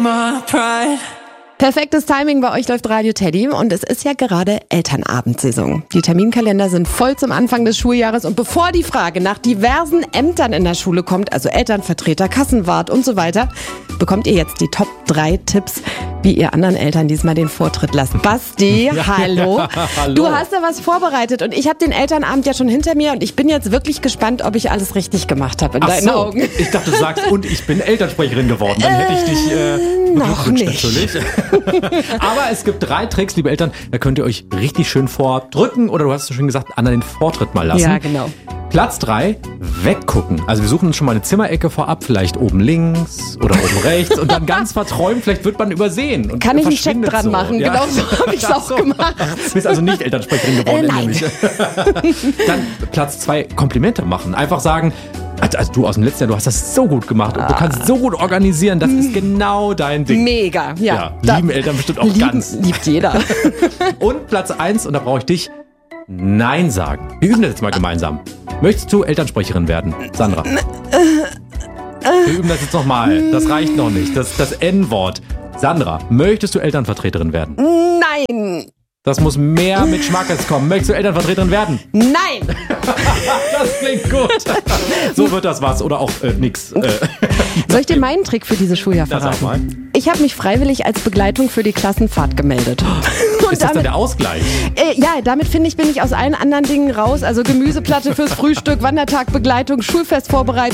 Perfektes Timing, bei euch läuft Radio Teddy und es ist ja gerade Elternabendsaison. Die Terminkalender sind voll zum Anfang des Schuljahres und bevor die Frage nach diversen Ämtern in der Schule kommt, also Elternvertreter, Kassenwart und so weiter, bekommt ihr jetzt die Top 3 Tipps, wie ihr anderen Eltern diesmal den Vortritt lasst. Basti, hallo. Hallo. Du hast da was vorbereitet und ich habe den Elternabend ja schon hinter mir und ich bin jetzt wirklich gespannt, ob ich alles richtig gemacht habe in deinen Augen. Ich dachte, du sagst, und ich bin Elternsprecherin geworden. Dann hätte ich dich noch beglückwünscht nicht. natürlich. Aber es gibt 3 Tricks, liebe Eltern, da könnt ihr euch richtig schön vordrücken oder du hast es schon gesagt, anderen den Vortritt mal lassen. Ja, genau. Platz 3, weggucken. Also wir suchen uns schon mal eine Zimmerecke vorab, vielleicht oben links oder oben rechts und dann ganz verträumt, vielleicht wird man übersehen. Und Kann ich einen Check verschwindet dran so. machen? Ja. Genau so habe ich es auch gemacht. Du bist also nicht Elternsprecherin geworden, Nein. nämlich. Dann Platz 2, Komplimente machen. Einfach sagen, also du aus dem letzten Jahr, du hast das so gut gemacht und du kannst so gut organisieren, das ist genau dein Ding. Mega, ja. Lieben Eltern bestimmt auch ganz. Liebt jeder. Und Platz 1, und da brauche ich dich, Nein sagen. Wir üben das jetzt mal gemeinsam. Möchtest du Elternsprecherin werden, Sandra? Wir üben das jetzt nochmal. Das reicht noch nicht. Das N-Wort. Sandra, möchtest du Elternvertreterin werden? Nein. Das muss mehr mit Schmackes kommen. Möchtest du Elternvertreterin werden? Nein. Das klingt gut. So wird das was. Oder auch nix. Soll ich dir meinen Trick für dieses Schuljahr Na, sag verraten? mal. Ich habe mich freiwillig als Begleitung für die Klassenfahrt gemeldet. Und Ist das dann der Ausgleich? ja, damit finde ich, bin ich aus allen anderen Dingen raus. Also Gemüseplatte fürs Frühstück, Wandertagbegleitung, Schulfestvorbereitung.